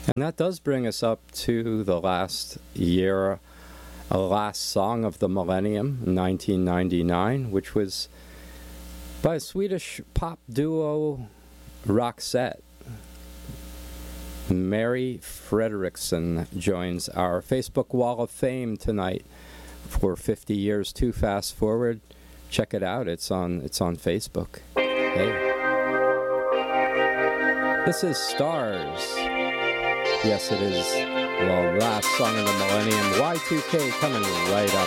And that does bring us up to the last year, last song of the millennium, 1999, which was by a Swedish pop duo, Roxette. Mary Fredriksson joins our Facebook Wall of Fame tonight for 50 Years Too Fast Forward. Check it out. It's on Facebook. Hey. This is Stars. Yes, it is the last song of the millennium. Y2K coming right up.